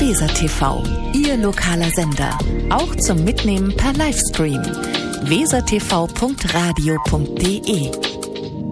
Weser TV, Ihr lokaler Sender. Auch zum Mitnehmen per Livestream. wesertv.radio.de